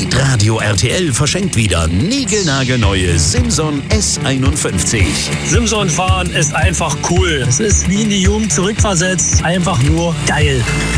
Hitradio RTL verschenkt wieder niegelnagelneue Simson S51. Simson fahren ist einfach cool. Es ist wie in die Jugend zurückversetzt. Einfach nur geil.